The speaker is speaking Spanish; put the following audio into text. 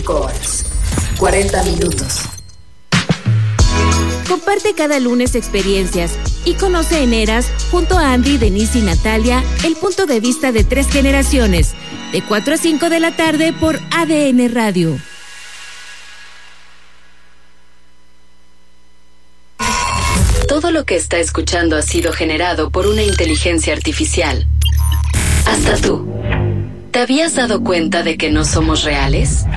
25 horas. 40 minutos. Comparte cada lunes experiencias y conoce en Eras, junto a Andy, Denise y Natalia, el punto de vista de 3 generaciones, de 4 a 5 de la tarde por ADN Radio. Todo lo que está escuchando ha sido generado por una inteligencia artificial. Hasta tú. ¿Te habías dado cuenta de que no somos reales?